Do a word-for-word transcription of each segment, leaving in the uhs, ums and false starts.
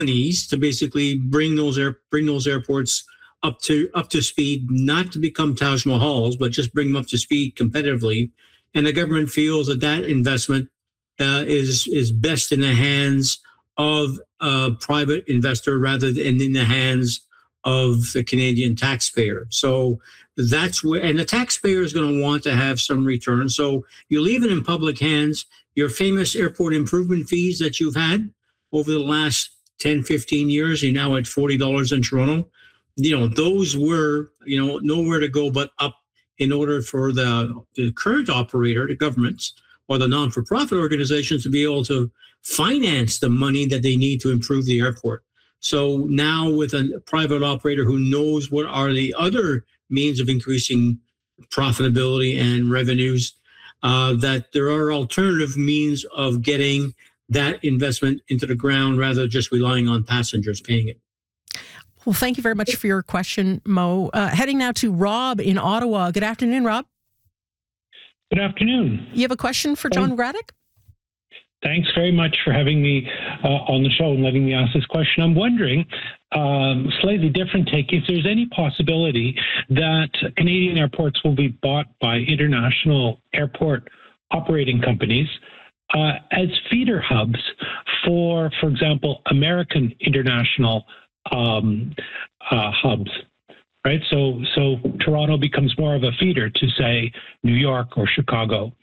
companies to basically bring those air, bring those airports up to up to speed, not to become Taj Mahals, but just bring them up to speed competitively. And the government feels that that investment uh, is is best in the hands of a private investor rather than in the hands of the Canadian taxpayer. So that's where, and the taxpayer is going to want to have some return. So you leave it in public hands. Your famous airport improvement fees that you've had over the last ten, fifteen years, you're now at forty dollars in Toronto. You know, those were, you know, nowhere to go but up in order for the, the current operator, the governments, or the non-for-profit organizations to be able to finance the money that they need to improve the airport. So now with a private operator who knows what are the other means of increasing profitability and revenues, uh, that there are alternative means of getting that investment into the ground rather than just relying on passengers paying it. Well, thank you very much for your question, Mo. Uh, heading now to Rob in Ottawa. Good afternoon, Rob. Good afternoon. You have a question for John Graddick? Thanks very much for having me uh, on the show and letting me ask this question. I'm wondering, um, slightly different take, if there's any possibility that Canadian airports will be bought by international airport operating companies uh, as feeder hubs for, for example, American international um, uh, hubs. Right, so so Toronto becomes more of a feeder to, say, New York or Chicago.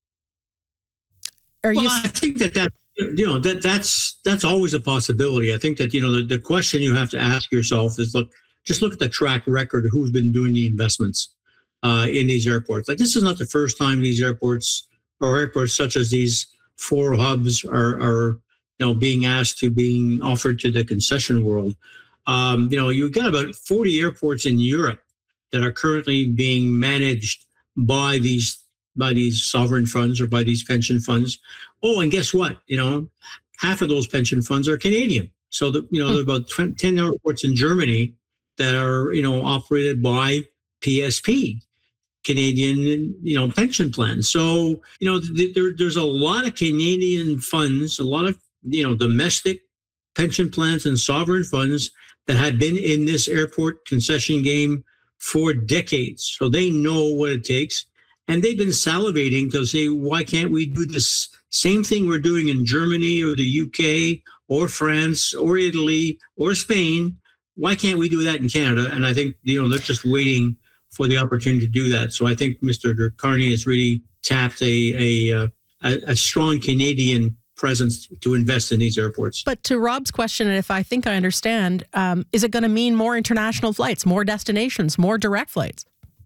Are well, you... I think that that you know that that's that's always a possibility. I think that you know the, the question you have to ask yourself is look, just look at the track record of who's been doing the investments uh, in these airports. Like this is not the first time these airports or airports such as these four hubs are are you know being asked to being offered to the concession world. Um, you know, you've got about forty airports in Europe that are currently being managed by these by these sovereign funds or by these pension funds. Oh, and guess what? You know, half of those pension funds are Canadian. So, the, you know, there are about ten airports in Germany that are, you know, operated by P S P, Canadian, you know, pension plans. So, you know, there, there's a lot of Canadian funds, a lot of, you know, domestic pension plans and sovereign funds that have been in this airport concession game for decades. So they know what it takes. And they've been salivating to say, why can't we do this same thing we're doing in Germany or the U K or France or Italy or Spain? Why can't we do that in Canada? And I think, you know, they're just waiting for the opportunity to do that. So I think Mister Carney has really tapped a, a, a, a strong Canadian presence to invest in these airports. But to Rob's question, and if I think I understand, um, is it going to mean more international flights, more destinations, more direct flights?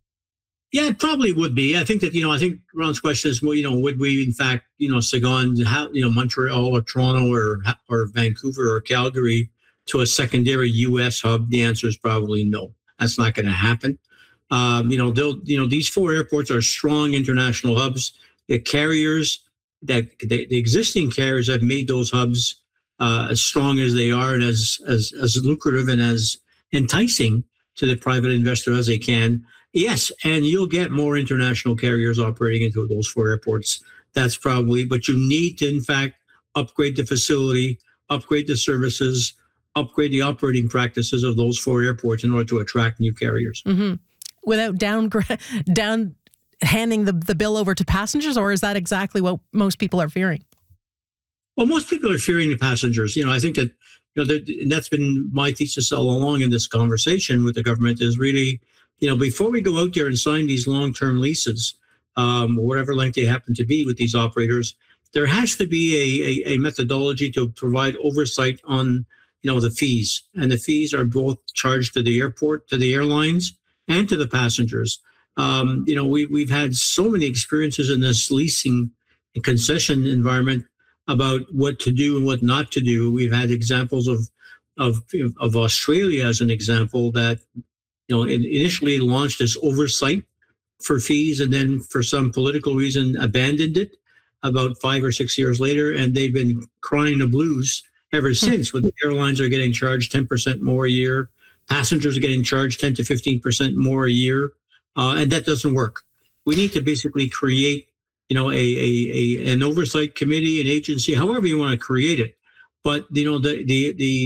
Yeah, it probably would be. I think that, you know, I think Ron's question is, well, you know, would we in fact, you know, second, you know, Montreal or Toronto or or Vancouver or Calgary to a secondary U S hub? The answer is probably no. That's not going to happen. Um, you know, they'll, you know, these four airports are strong international hubs. The carriers that the, the existing carriers have made those hubs uh, as strong as they are and as, as as lucrative and as enticing to the private investor as they can. Yes, and you'll get more international carriers operating into those four airports. That's probably, but you need to, in fact, upgrade the facility, upgrade the services, upgrade the operating practices of those four airports in order to attract new carriers. Mm-hmm. Without down, down handing the, the bill over to passengers, or is that exactly what most people are fearing? Well, most people are fearing the passengers. You know, I think that, you know, that, and that's been my thesis all along in this conversation with the government is really, you know, before we go out there and sign these long-term leases, um, whatever length they happen to be with these operators, there has to be a, a, a methodology to provide oversight on, you know, the fees. And the fees are both charged to the airport, to the airlines, and to the passengers. Um, you know, we, we've had so many experiences in this leasing and concession environment about what to do and what not to do. We've had examples of of, of Australia as an example that, you know, it initially launched this oversight for fees and then for some political reason abandoned it about five or six years later. And they've been crying the blues ever since, when the airlines are getting charged ten percent more a year. Passengers are getting charged ten to fifteen percent more a year. Uh, and that doesn't work. We need to basically create, you know, a, a, a an oversight committee, an agency, however you want to create it. But, you know, the, the, the